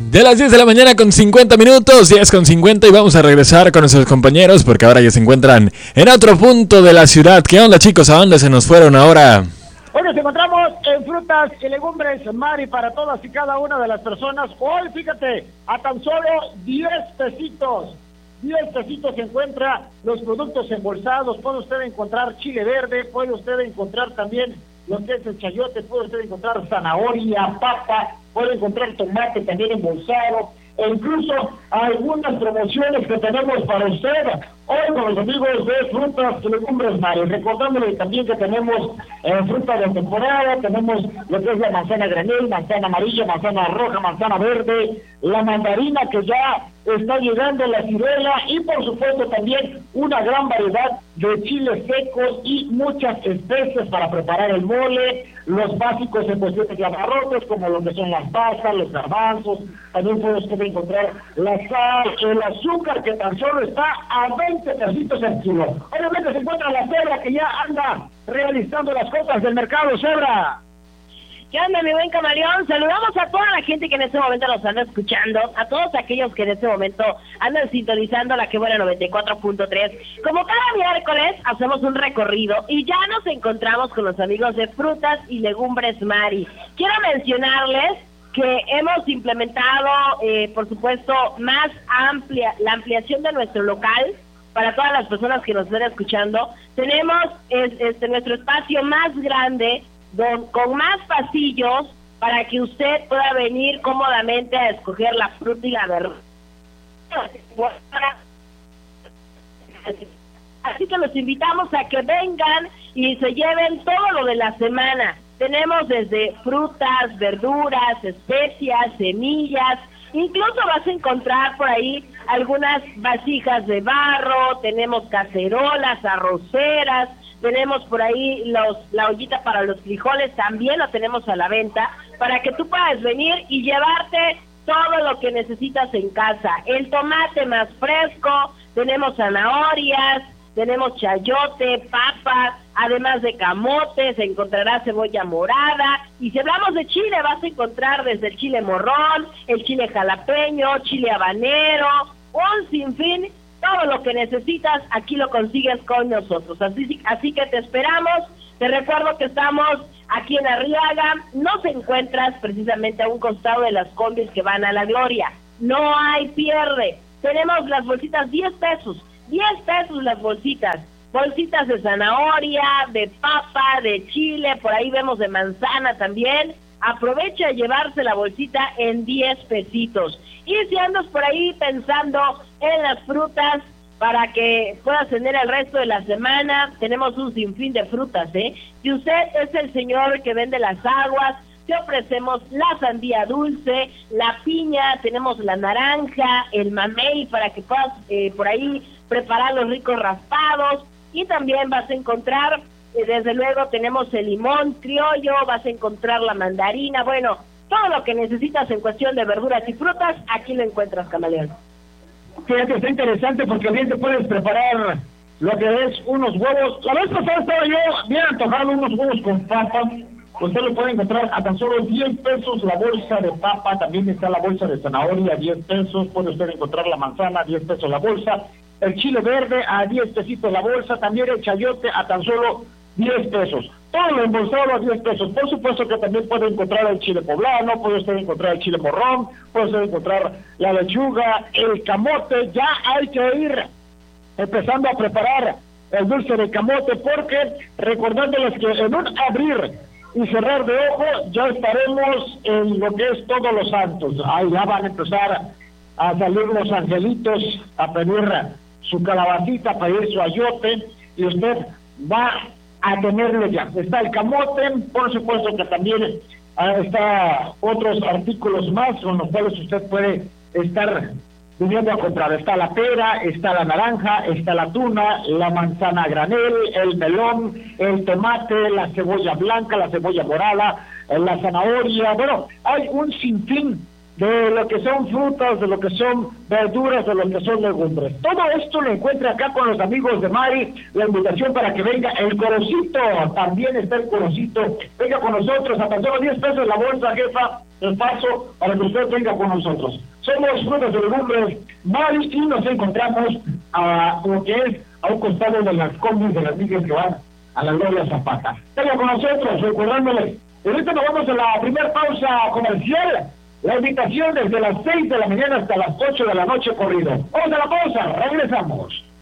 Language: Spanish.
De las 10 de la mañana con 50 minutos, 10 con 50, y vamos a regresar con nuestros compañeros porque ahora ya se encuentran en otro punto de la ciudad. ¿Qué onda, chicos? ¿A dónde se nos fueron ahora? Hoy nos encontramos en Frutas y Legumbres Mari para todas y cada una de las personas. Hoy, fíjate, a tan solo 10 pesitos. 10 pesitos se encuentra los productos embolsados. Puede usted encontrar chile verde, puede usted encontrar también lo que es el chayote, puede usted encontrar zanahoria, papa, puede encontrar tomate también embolsado, e incluso algunas promociones que tenemos para usted hoy con los amigos de Frutas y Legumbres Mari. Recordándole también que tenemos fruta de temporada, tenemos lo que es la manzana granel, manzana amarilla, manzana roja, manzana verde, la mandarina que ya está llegando, la ciruela, y por supuesto también una gran variedad de chiles secos y muchas especies para preparar el mole, los básicos en cuestiones de abarrotes como lo que son las pasas, los garbanzos. También puede usted encontrar la sal, el azúcar, que tan solo está a 20 pesitos el kilo. Obviamente se encuentra la cebra, que ya anda realizando las cosas del mercado. Cebra, ¿qué onda, mi buen camaleón? Saludamos a toda la gente que en este momento nos anda escuchando, a todos aquellos que en este momento andan sintonizando la que buena 94.3. Como cada miércoles hacemos un recorrido y ya nos encontramos con los amigos de Frutas y Legumbres Mari. Quiero mencionarles que hemos implementado, por supuesto, la ampliación de nuestro local para todas las personas que nos están escuchando. Tenemos nuestro espacio más grande, con más pasillos, para que usted pueda venir cómodamente a escoger la fruta y la verdura. Así que los invitamos a que vengan y se lleven todo lo de la semana. Tenemos desde frutas, verduras, especias, semillas. Incluso vas a encontrar por ahí algunas vasijas de barro, tenemos cacerolas, arroceras, tenemos por ahí la ollita para los frijoles, también lo tenemos a la venta, para que tú puedas venir y llevarte todo lo que necesitas en casa. El tomate más fresco, tenemos zanahorias, tenemos chayote, papas, además de camotes, encontrarás cebolla morada, y si hablamos de chile, vas a encontrar desde el chile morrón, el chile jalapeño, chile habanero, un sinfín. Todo lo que necesitas, aquí lo consigues con nosotros. Así que te esperamos. Te recuerdo que estamos aquí en Arriaga. Nos encuentras precisamente a un costado de las combis que van a la Gloria. No hay pierde. Tenemos las bolsitas 10 pesos. 10 pesos las bolsitas. Bolsitas de zanahoria, de papa, de chile. Por ahí vemos de manzana también. Aprovecha de llevarse la bolsita en 10 pesitos. Y si andas por ahí pensando en las frutas para que puedas tener el resto de la semana, tenemos un sinfín de frutas, ¿eh? Si usted es el señor que vende las aguas, te ofrecemos la sandía dulce, la piña, tenemos la naranja, el mamey, para que puedas por ahí preparar los ricos raspados. Y también vas a encontrar, desde luego, tenemos el limón criollo, vas a encontrar la mandarina. Bueno, todo lo que necesitas en cuestión de verduras y frutas, aquí lo encuentras, camaleón. Fíjate, está interesante porque bien te puedes preparar lo que es unos huevos. La vez pasada estaba yo bien antojado unos huevos con papa. Usted lo puede encontrar a tan solo 10 pesos la bolsa de papa. También está la bolsa de zanahoria a 10 pesos. Puede usted encontrar la manzana a 10 pesos la bolsa. El chile verde a 10 pesitos la bolsa. También el chayote a tan solo 10 pesos. Todo lo embolsado a 10 pesos. Por supuesto que también puede encontrar el chile poblano, puede usted encontrar el chile morrón, puede usted encontrar la lechuga, el camote. Ya hay que ir empezando a preparar el dulce de camote, porque recordándoles que en un abrir y cerrar de ojo ya estaremos en lo que es Todos los Santos. Ahí ya van a empezar a salir los angelitos a pedir su calabacita, a pedir su ayote, y usted va a tenerlo ya. Está el camote, por supuesto que también está otros artículos más con los cuales usted puede estar viniendo a comprar. Está la pera, está la naranja, está la tuna, la manzana a granel, el melón, el tomate, la cebolla blanca, la cebolla morada, la zanahoria. Bueno, hay un sinfín de lo que son frutas, de lo que son verduras, de lo que son legumbres. Todo esto lo encuentra acá con los amigos de Mari. La invitación para que venga. El Corocito, también está el Corocito. Venga con nosotros, a tan solo 10 pesos la bolsa, jefa. el paso para que usted venga con nosotros. Somos Frutas y Legumbres Mari y nos encontramos a lo que es a un costado de las combis de las micros que van a la Gloria Zapata. Venga con nosotros, recordándole. Ahorita nos vamos a la primera pausa comercial. La invitación desde las 6 de la mañana hasta las 8 de la noche corrido. Vamos a la pausa, regresamos.